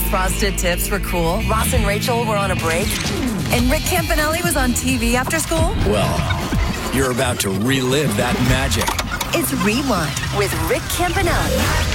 Frosted Tips were cool, Ross and Rachel were on a break, and Rick Campanelli was on TV after school? Well, you're about to relive that magic. It's Rewind with Rick Campanelli.